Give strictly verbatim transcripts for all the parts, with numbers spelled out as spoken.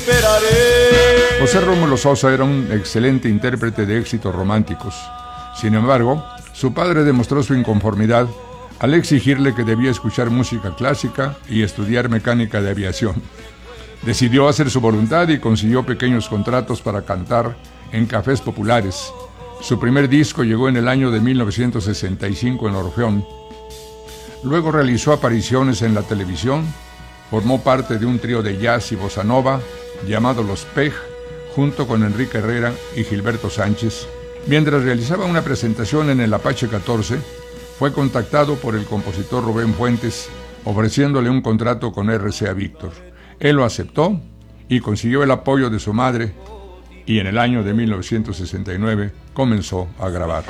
esperaré. José Rómulo Sosa era un excelente intérprete de éxitos románticos. Sin embargo, su padre demostró su inconformidad al exigirle que debía escuchar música clásica y estudiar mecánica de aviación. Decidió hacer su voluntad y consiguió pequeños contratos para cantar en cafés populares. Su primer disco llegó en el año de mil novecientos sesenta y cinco en Orfeón. Luego realizó apariciones en la televisión, formó parte de un trío de jazz y bossa nova llamado Los Pej, junto con Enrique Herrera y Gilberto Sánchez. Mientras realizaba una presentación en el Apache catorce, fue contactado por el compositor Rubén Fuentes, ofreciéndole un contrato con R C A Víctor. Él lo aceptó y consiguió el apoyo de su madre, y en el año de mil novecientos sesenta y nueve comenzó a grabar.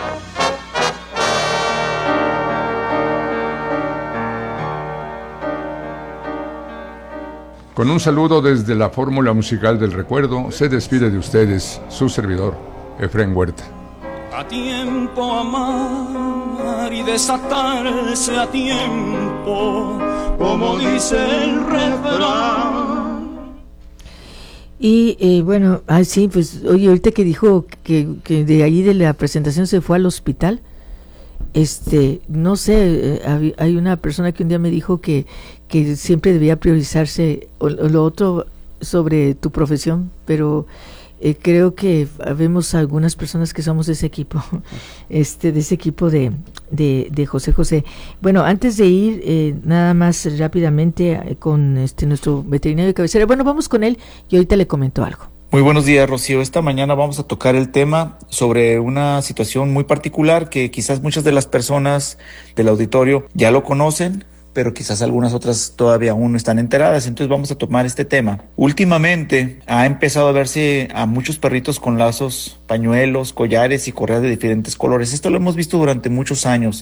Con un saludo desde la Fórmula Musical del Recuerdo, se despide de ustedes su servidor, Efraín Huerta. A tiempo amar y desatarse a tiempo, como dice el refrán. Y eh, bueno, ah, sí, pues oye, ahorita que dijo que, que de ahí de la presentación se fue al hospital, este, no sé, eh, hay una persona que un día me dijo que, que siempre debía priorizarse o, o lo otro sobre tu profesión, pero eh, creo que vemos algunas personas que somos de ese equipo, este, de ese equipo de, de, de José José. Bueno, antes de ir, eh, nada más rápidamente eh, con este nuestro veterinario de cabecera. Bueno, vamos con él y ahorita le comento algo. Muy buenos días, Rocío. Esta mañana vamos a tocar el tema sobre una situación muy particular que quizás muchas de las personas del auditorio ya lo conocen, pero quizás algunas otras todavía aún no están enteradas. Entonces vamos a tomar este tema. Últimamente ha empezado a verse a muchos perritos con lazos, pañuelos, collares y correas de diferentes colores. Esto lo hemos visto durante muchos años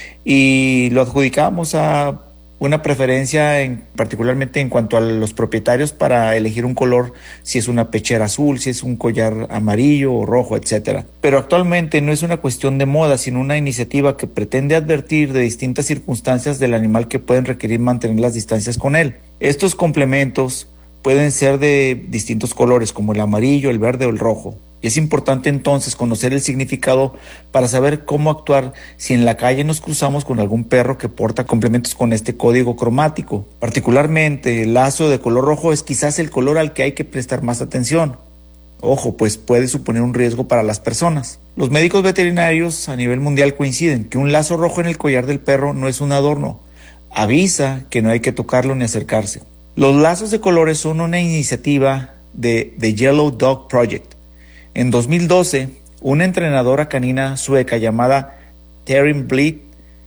y lo adjudicamos a una preferencia en, particularmente en cuanto a los propietarios para elegir un color, si es una pechera azul, si es un collar amarillo o rojo, etcétera. Pero actualmente no es una cuestión de moda, sino una iniciativa que pretende advertir de distintas circunstancias del animal que pueden requerir mantener las distancias con él. Estos complementos pueden ser de distintos colores, como el amarillo, el verde o el rojo. Y es importante entonces conocer el significado para saber cómo actuar si en la calle nos cruzamos con algún perro que porta complementos con este código cromático. Particularmente el lazo de color rojo es quizás el color al que hay que prestar más atención. Ojo, pues puede suponer un riesgo para las personas. Los médicos veterinarios a nivel mundial coinciden que un lazo rojo en el collar del perro no es un adorno. Avisa que no hay que tocarlo ni acercarse. Los lazos de colores son una iniciativa de The Yellow Dog Project. En dos mil doce, una entrenadora canina sueca llamada Taryn Bleeth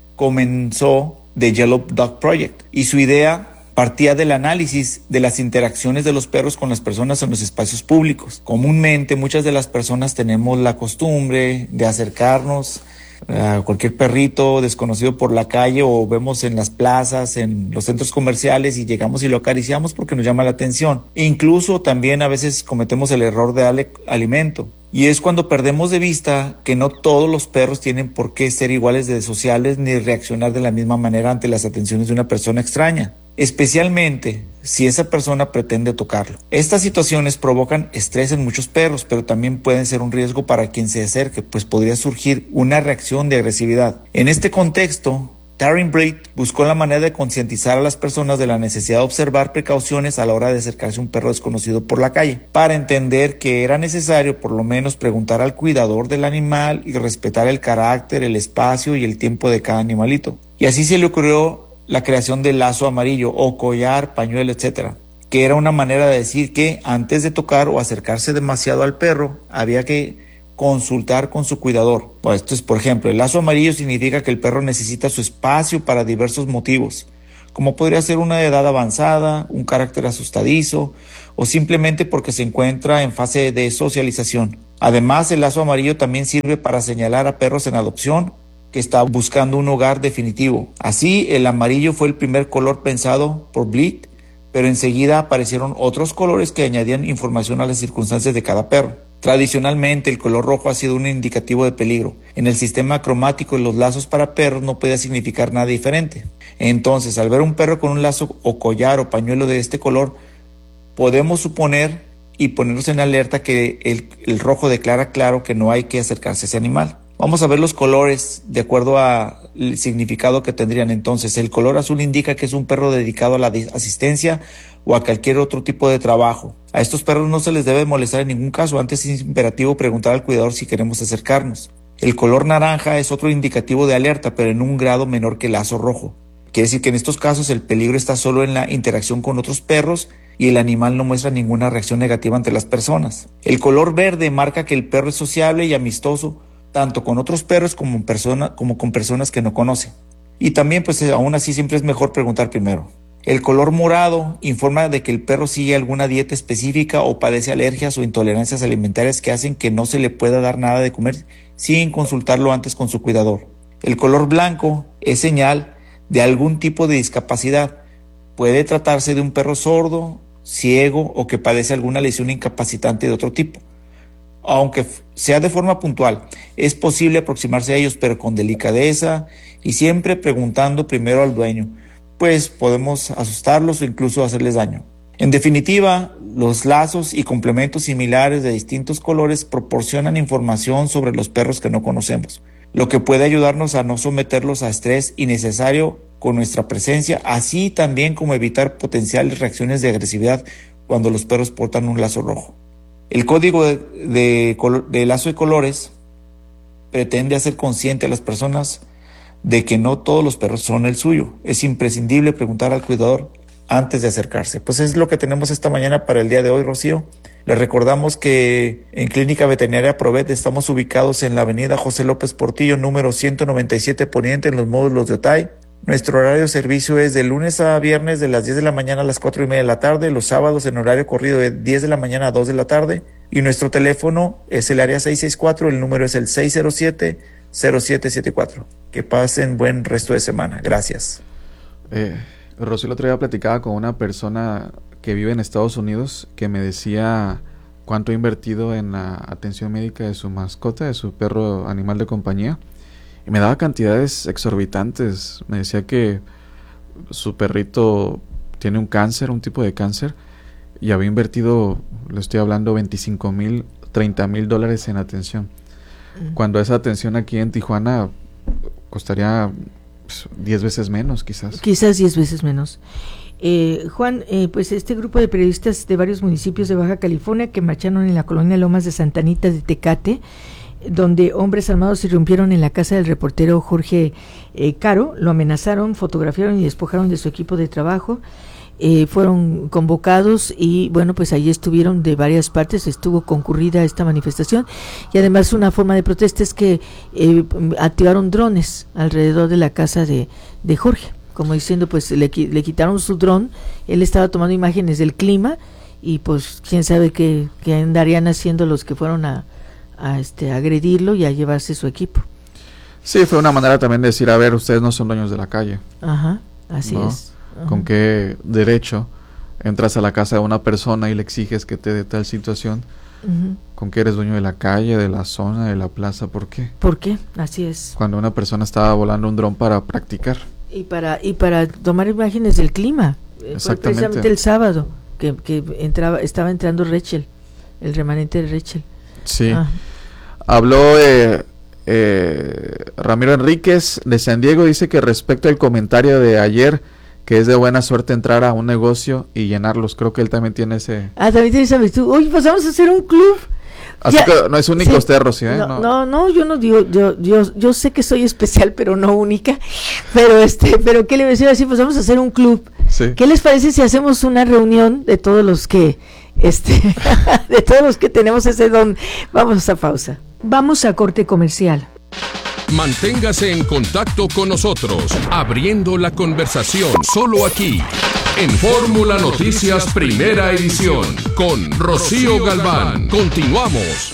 comenzó The Yellow Dog Project y su idea partía del análisis de las interacciones de los perros con las personas en los espacios públicos. Comúnmente muchas de las personas tenemos la costumbre de acercarnos a cualquier perrito desconocido por la calle o vemos en las plazas, en los centros comerciales y llegamos y lo acariciamos porque nos llama la atención. E incluso también a veces cometemos el error de darle alimento. Y es cuando perdemos de vista que no todos los perros tienen por qué ser iguales de sociales ni reaccionar de la misma manera ante las atenciones de una persona extraña, especialmente si esa persona pretende tocarlo. Estas situaciones provocan estrés en muchos perros, pero también pueden ser un riesgo para quien se acerque, pues podría surgir una reacción de agresividad. En este contexto, Taryn Bleeth buscó la manera de concientizar a las personas de la necesidad de observar precauciones a la hora de acercarse a un perro desconocido por la calle, para entender que era necesario por lo menos preguntar al cuidador del animal y respetar el carácter, el espacio y el tiempo de cada animalito. Y así se le ocurrió la creación del lazo amarillo o collar, pañuelo, etcétera, que era una manera de decir que antes de tocar o acercarse demasiado al perro había que consultar con su cuidador. Bueno, esto es, por ejemplo, el lazo amarillo significa que el perro necesita su espacio para diversos motivos, como podría ser una edad avanzada, un carácter asustadizo o simplemente porque se encuentra en fase de socialización. Además, el lazo amarillo también sirve para señalar a perros en adopción que está buscando un hogar definitivo. Así, el amarillo fue el primer color pensado por Bleeth, pero enseguida aparecieron otros colores que añadían información a las circunstancias de cada perro. Tradicionalmente, el color rojo ha sido un indicativo de peligro. En el sistema cromático de los lazos para perros no puede significar nada diferente. Entonces, al ver un perro con un lazo o collar o pañuelo de este color, podemos suponer y ponernos en alerta que el, el rojo declara claro que no hay que acercarse a ese animal. Vamos a ver los colores de acuerdo al significado que tendrían entonces. El color azul indica que es un perro dedicado a la asistencia o a cualquier otro tipo de trabajo. A estos perros no se les debe molestar en ningún caso, antes es imperativo preguntar al cuidador si queremos acercarnos. El color naranja es otro indicativo de alerta, pero en un grado menor que el lazo rojo. Quiere decir que en estos casos el peligro está solo en la interacción con otros perros y el animal no muestra ninguna reacción negativa ante las personas. El color verde marca que el perro es sociable y amistoso, tanto con otros perros como, persona, como con personas que no conoce. Y también, pues aún así, siempre es mejor preguntar primero. El color morado informa de que el perro sigue alguna dieta específica o padece alergias o intolerancias alimentarias que hacen que no se le pueda dar nada de comer sin consultarlo antes con su cuidador. El color blanco es señal de algún tipo de discapacidad. Puede tratarse de un perro sordo, ciego o que padece alguna lesión incapacitante de otro tipo. Aunque sea de forma puntual, es posible aproximarse a ellos, pero con delicadeza y siempre preguntando primero al dueño, pues podemos asustarlos o incluso hacerles daño. En definitiva, los lazos y complementos similares de distintos colores proporcionan información sobre los perros que no conocemos, lo que puede ayudarnos a no someterlos a estrés innecesario con nuestra presencia, así también como evitar potenciales reacciones de agresividad cuando los perros portan un lazo rojo. El código de, de, de lazo de colores pretende hacer consciente a las personas de que no todos los perros son el suyo. Es imprescindible preguntar al cuidador antes de acercarse. Pues es lo que tenemos esta mañana para el día de hoy, Rocío. Les recordamos que en Clínica Veterinaria Provet estamos ubicados en la avenida José López Portillo, número ciento noventa y siete Poniente, en los módulos de Otay. Nuestro horario de servicio es de lunes a viernes de las diez de la mañana a las cuatro y media de la tarde, los sábados en horario corrido de diez de la mañana a dos de la tarde, y nuestro teléfono es el área seiscientos sesenta y cuatro, el número es el seis cero siete, cero siete siete cuatro. Que pasen buen resto de semana. Gracias. Eh, Rocío, el otro día platicaba con una persona que vive en Estados Unidos que me decía cuánto ha invertido en la atención médica de su mascota, de su perro animal de compañía. Y me daba cantidades exorbitantes. Me decía que su perrito tiene un cáncer, un tipo de cáncer, y había invertido, le estoy hablando, veinticinco mil, treinta mil dólares en atención. Mm. Cuando esa atención aquí en Tijuana costaría pues, diez veces menos, quizás. Quizás diez veces menos. Eh, Juan, eh, pues este grupo de periodistas de varios municipios de Baja California que marcharon en la colonia Lomas de Santa Anita de Tecate, donde hombres armados irrumpieron en la casa del reportero Jorge eh, Caro, lo amenazaron, fotografiaron y despojaron de su equipo de trabajo. Eh, fueron convocados y bueno, pues ahí estuvieron de varias partes, estuvo concurrida esta manifestación, y además una forma de protesta es que eh, activaron drones alrededor de la casa de, de Jorge, como diciendo pues le, le quitaron su dron, él estaba tomando imágenes del clima y pues quién sabe qué, qué andarían haciendo los que fueron a a este agredirlo y a llevarse su equipo. Sí, fue una manera también de decir, a ver, ustedes no son dueños de la calle. Ajá, así ¿no? es. Ajá. ¿Con qué derecho entras a la casa de una persona y le exiges que te dé tal situación? Uh-huh. ¿Con qué eres dueño de la calle, de la zona, de la plaza? ¿Por qué? ¿Por qué? Así es. Cuando una persona estaba volando un dron para practicar. Y para y para tomar imágenes del clima. Exactamente. Precisamente el sábado que, que entraba estaba entrando Rachel, el remanente de Rachel. Sí. Ah. Habló eh, eh, Ramiro Enríquez de San Diego, dice que respecto al comentario de ayer, que es de buena suerte entrar a un negocio y llenarlos. Creo que él también tiene ese... Ah, también tiene esa virtud. Oye, pues vamos a hacer un club. Así ya, que no es único sí, usted, Rocío, ¿eh? No, no, no, no, yo no digo, yo, yo, yo sé que soy especial, pero no única. Pero este, pero ¿qué le voy a decir? Así, pues vamos a hacer un club. Sí. ¿Qué les parece si hacemos una reunión de todos los que... Este, de todos los que tenemos ese don? Vamos a pausa. Vamos a corte comercial. Manténgase en contacto con nosotros, abriendo la conversación, solo aquí, en Fórmula Noticias Primera Edición, con Rocío Galván. Continuamos.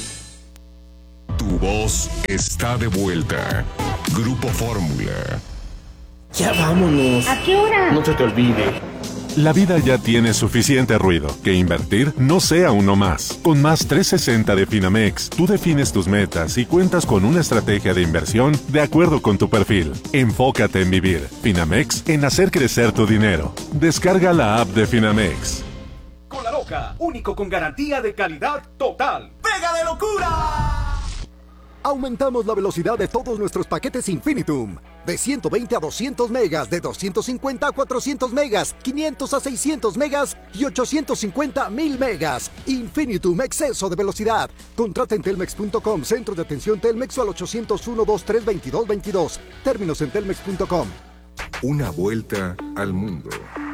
Tu voz está de vuelta. Grupo Fórmula. Ya vámonos. ¿A qué hora? No se te olvide. La vida ya tiene suficiente ruido, que invertir no sea uno más. Con Más trescientos sesenta de Finamex, tú defines tus metas y cuentas con una estrategia de inversión de acuerdo con tu perfil. Enfócate en vivir. Finamex, en hacer crecer tu dinero. Descarga la app de Finamex. Con la loca Naranja, único con garantía de calidad total. ¡Pega de locura! Aumentamos la velocidad de todos nuestros paquetes Infinitum. De ciento veinte a doscientos megas, de doscientos cincuenta a cuatrocientos megas, quinientos a seiscientos megas y ochocientos cincuenta a mil megas. Infinitum, exceso de velocidad. Contrata en telmex punto com, centro de atención Telmex o al ochocientos uno, veintitrés, veintidós, veintidós. Términos en telmex punto com. Una vuelta al mundo.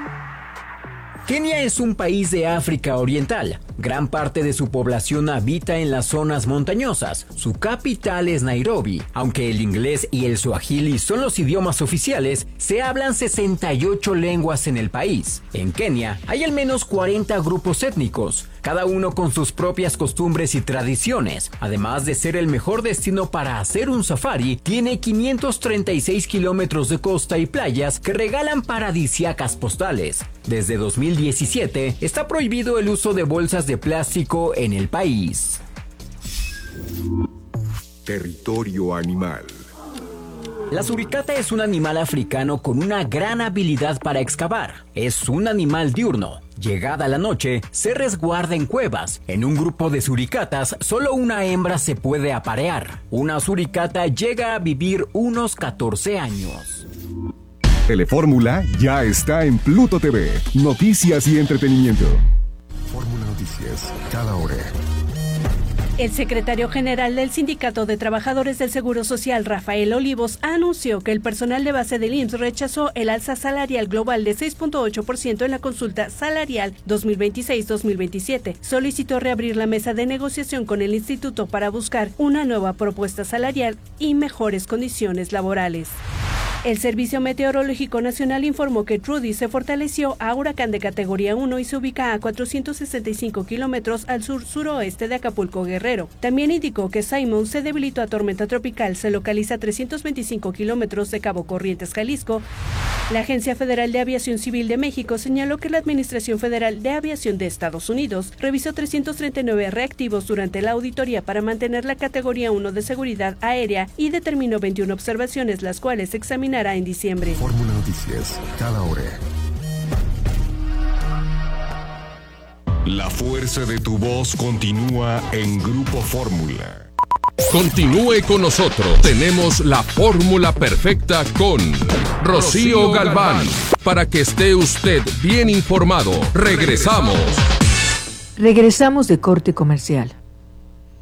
Kenia es un país de África Oriental. Gran parte de su población habita en las zonas montañosas. Su capital es Nairobi. Aunque el inglés y el suajili son los idiomas oficiales, se hablan sesenta y ocho lenguas en el país. En Kenia hay al menos cuarenta grupos étnicos, cada uno con sus propias costumbres y tradiciones. Además de ser el mejor destino para hacer un safari, tiene quinientos treinta y seis kilómetros de costa y playas que regalan paradisíacas postales. Desde dos mil diecisiete está prohibido el uso de bolsas de plástico en el país. Territorio animal. La suricata es un animal africano con una gran habilidad para excavar. Es un animal diurno. Llegada la noche, se resguarda en cuevas. En un grupo de suricatas, solo una hembra se puede aparear. Una suricata llega a vivir unos catorce años. Telefórmula ya está en Pluto T V. Noticias y entretenimiento. Fórmula Noticias, cada hora. El secretario general del Sindicato de Trabajadores del Seguro Social, Rafael Olivos, anunció que el personal de base del I M S S rechazó el alza salarial global de seis punto ocho por ciento en la consulta salarial dos mil veintiséis dos mil veintisiete. Solicitó reabrir la mesa de negociación con el instituto para buscar una nueva propuesta salarial y mejores condiciones laborales. El Servicio Meteorológico Nacional informó que Trudy se fortaleció a huracán de categoría uno y se ubica a cuatrocientos sesenta y cinco kilómetros al sur-suroeste de Acapulco, Guerrero. También indicó que Simon se debilitó a tormenta tropical, se localiza a trescientos veinticinco kilómetros de Cabo Corrientes, Jalisco. La Agencia Federal de Aviación Civil de México señaló que la Administración Federal de Aviación de Estados Unidos revisó trescientos treinta y nueve reactivos durante la auditoría para mantener la categoría uno de seguridad aérea y determinó veintiuna observaciones, las cuales examinaron en diciembre. Fórmula Noticias, cada hora. La fuerza de tu voz continúa en Grupo Fórmula. Continúe con nosotros. Tenemos la fórmula perfecta con Rocío Galván. Para que esté usted bien informado. Regresamos. Regresamos de corte comercial.